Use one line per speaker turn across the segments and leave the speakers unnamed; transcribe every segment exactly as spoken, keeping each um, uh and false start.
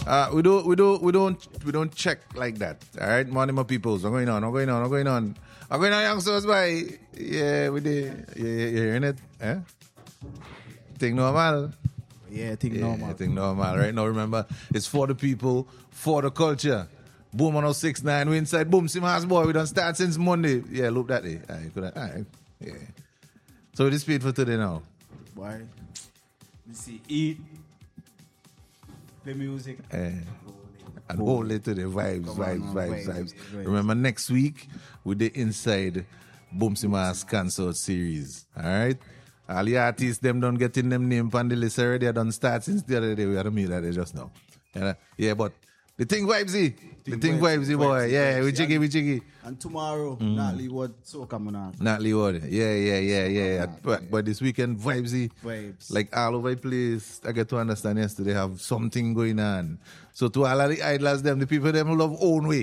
Uh, we don't, we don't, we don't, we don't check like that. All right, morning, my peoples. What's going on? What's going on? What's going on? What's going on, youngsters? Bye. Yeah, we did. Yeah, you hearing it? Eh? Think normal.
Yeah, think
yeah,
normal.
Think normal. Right now, remember, it's for the people, for the culture. Boom one oh six nine. We inside Boom Simas, boy. We don't start since Monday. Yeah, look that day. All right, could I, all right. Yeah. So we just paid for today now.
Why? You see, eat, play music.
Eh. And hold it to the vibes,
Come
vibes,
on,
vibes,
vibes,
vibes,
vibes.
Remember, next week, with the Inside Boomsy Mass Concert Series. All right? All the artists, them don't get in them name on the list already. I done start since the other day. We had a meet that day just now. Yeah, yeah, but the thing vibesy. The thing vibesy, boy.
vibesy,
Yeah,
vibesy.
we jiggy, we jiggy.
And tomorrow, mm. Natalie Wood, so come on.
Natalie Wood. Yeah, yeah, yeah, yeah. But, but this weekend, vibesy.
Vibes.
Like all over the place. I get to understand yesterday have something going on. So to all of the idlers, them, the people them love own way.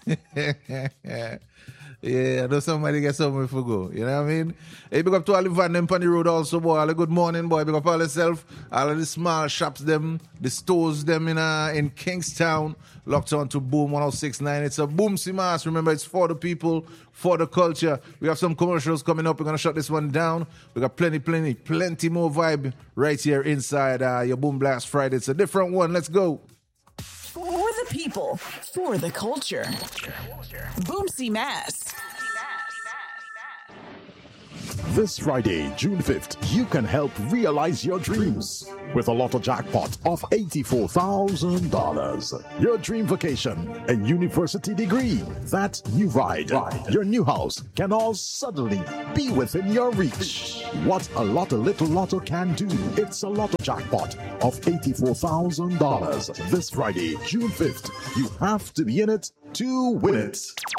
Yeah, I know somebody get somewhere for go. You know what I mean? Hey, big up to all the van them on the road also, boy. All the good morning, boy. Big up all yourself. All of the small shops them, the stores them in uh, in Kingstown. Locked on to Boom one oh six nine. It's a Boom Simas. Remember, it's for the people, for the culture. We have some commercials coming up. We're going to shut this one down. We got plenty, plenty, plenty more vibe right here inside uh, your Boom Blast Friday. It's a different one. Let's go.
For the people, for the culture. Boomsy Mass.
This Friday, June fifth, you can help realize your dreams with a lotto jackpot of eighty-four thousand dollars. Your dream vacation, a university degree, that new ride, ride, your new house can all suddenly be within your reach. What a Lotto Little Lotto can do. It's a lotto jackpot of eighty-four thousand dollars. This Friday, June fifth, you have to be in it to win it.